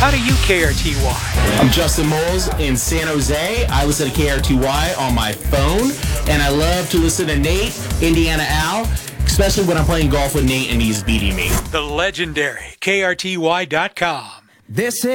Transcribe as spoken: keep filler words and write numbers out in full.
How do you K R T Y? I'm Justin Moles in San Jose. I listen to K R T Y on my phone, and I love to listen to Nate, Indiana Al, especially when I'm playing golf with Nate and he's beating me. The legendary K R T Y dot com. This is